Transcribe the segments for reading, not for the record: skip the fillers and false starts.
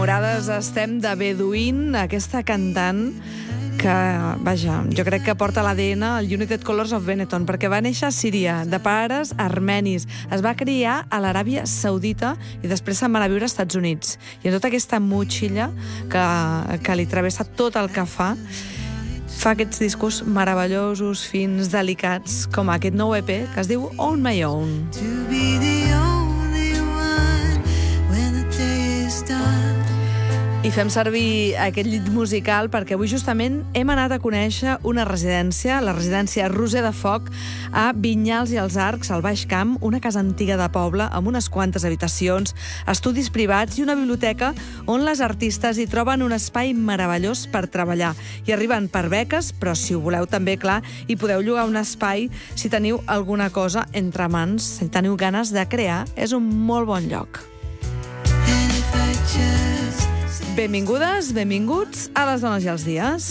Enamorades estem de Bedouin, aquesta cantant que, vaja, jo crec que porta l'ADN al United Colors of Benetton, perquè va néixer a Síria, de pares armenis. Es va criar a l'Aràbia Saudita i després se'n va anar a viure als Estats Units. I en tota aquesta motxilla que li travessa tot el que fa aquests discos meravellosos, fins, delicats, com aquest nou EP que es diu On My Own. I fem servir aquest llit musical perquè avui justament hem anat a conèixer una residència, la residència Roser de Foc, a Vinyals i els Arcs, al Baix Camp, una casa antiga de poble amb unes quantes habitacions, estudis privats i una biblioteca on les artistes hi troben un espai meravellós per treballar. Hi arriben per beques, però si ho voleu també, clar, hi podeu llogar un espai si teniu alguna cosa entre mans, si teniu ganes de crear, és un molt bon lloc. Benvingudes, benvinguts a Les Dones i els Dies.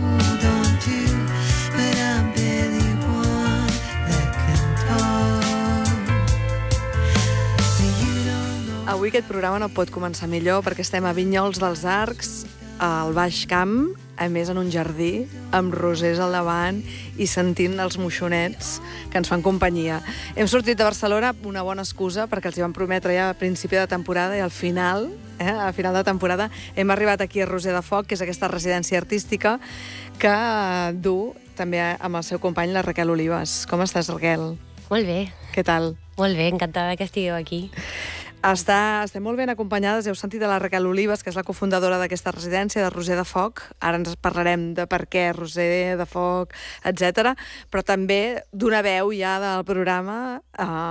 Avui aquest programa no pot començar millor perquè estem a Vinyols dels Arcs, al Baix Camp, a més en un jardí, amb rosers al davant i sentint els moixonets que ens fan companyia. Hem sortit de Barcelona, una bona excusa, perquè els hi vam prometre ja a principi de temporada i al final, a final de temporada, hem arribat aquí a Roser de Foc, que és aquesta residència artística que du també amb el seu company, la Raquel Olives. Com estàs, Raquel? Molt bé. Què tal? Molt bé, encantada que estigueu aquí. Estem molt ben acompanyades, heu sentit de la Raquel Olives, que és la cofundadora d'aquesta residència de Roser de Foc. Ara ens parlarem de per què Roser de Foc, etc. Però també d'una veu ja del programa,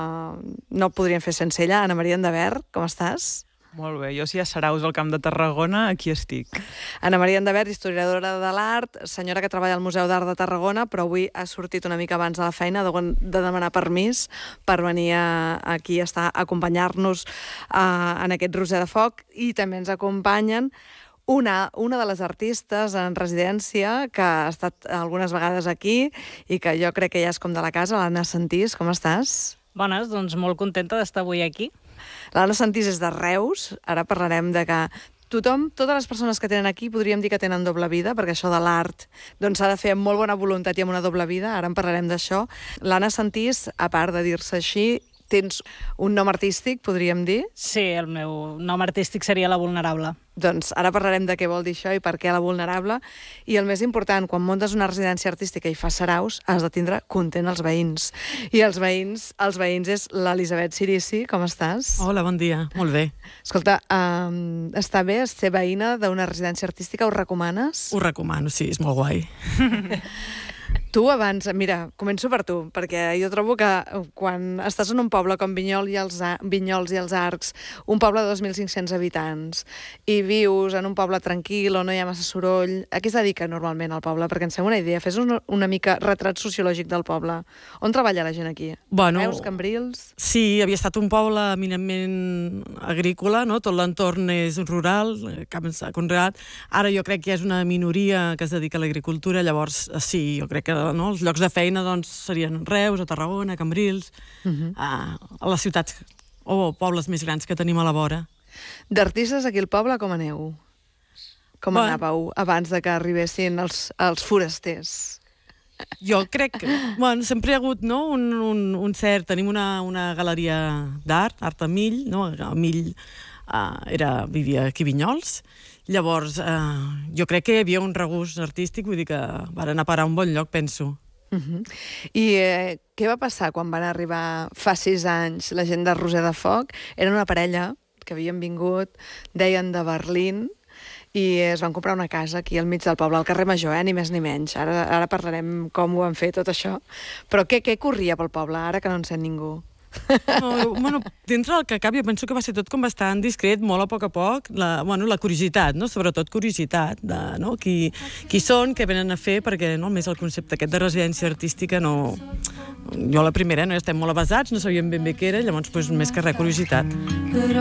no podríem fer sense ella, Anna Maria Endavert, com estàs? Molt bé, jo si a Saraus, al Camp de Tarragona, aquí estic. Anna Maria Endavert, historiadora de l'art, senyora que treballa al Museu d'Art de Tarragona, però avui ha sortit una mica abans de la feina de demanar permís per venir aquí a acompanyar-nos en aquest Roser de Foc, i també ens acompanyen una de les artistes en residència que ha estat algunes vegades aquí i que jo crec que ja és com de la casa, l'Anna Sentís. Com estàs? Bones, doncs molt contenta d'estar avui aquí. L'Anna Sentís és de Reus. Ara parlarem de que totes les persones que tenen aquí podríem dir que tenen doble vida, perquè això de l'art doncs s'ha de fer amb molt bona voluntat i amb una doble vida. Ara en parlarem d'això. L'Anna Sentís, a part de dir-se així, tens un nom artístic, podríem dir? Sí, el meu nom artístic seria La Vulnerable. Doncs ara parlarem de què vol dir això i per què La Vulnerable. I el més important, quan muntes una residència artística i fas saraus, has de tindre content els veïns. I els veïns és l'Elisabet Cirici. Com estàs? Hola, bon dia. Molt bé. Escolta, està bé ser veïna d'una residència artística? Ho recomanes? Ho recomano, sí, és molt guai. Tu abans, mira, començo per tu, perquè jo trobo que quan estàs en un poble com Vinyols i els Arcs, un poble de 2.500 habitants, i vius en un poble tranquil, on no hi ha massa soroll, a què es dedica normalment el poble? Perquè ens fem una idea, fes una mica retrat sociològic del poble. On treballa la gent aquí? Bueno, Veus, Cambrils? Sí, havia estat un poble eminentment agrícola, no? Tot l'entorn és rural, camps de conreat. Ara jo crec que és una minoria que es dedica a l'agricultura, llavors sí, jo crec que els llocs de feina serien Reus, a Tarragona, a Cambrils, a les ciutats o pobles més grans que tenim a la vora. D'artistes aquí al poble, com aneu? Com anàveu abans de que arribessin els forasters? Jo crec que sempre hi ha hagut un cert... Tenim una galeria d'art, Art a Mill, Mill vivia aquí a Vinyols. Llavors, jo crec que hi havia un regust artístic, vull dir que van anar a parar a un bon lloc, penso. I què va passar quan van arribar fa 6 anys la gent de Roser de Foc? Eren una parella que havien vingut, deien de Berlín, i es van comprar una casa aquí al mig del poble, al carrer Major, ni més ni menys. Ara parlarem com ho van fer, tot això. Però què corria pel poble, ara que no en sent ningú? Dintre del que cap, jo penso que va ser tot com bastant discret, molt a poc, la curiositat, sobretot curiositat de qui són, què venen a fer, perquè més el concepte aquest de residència artística jo la primera estem molt avasats, no sabíem ben bé què era, llavors més que res curiositat.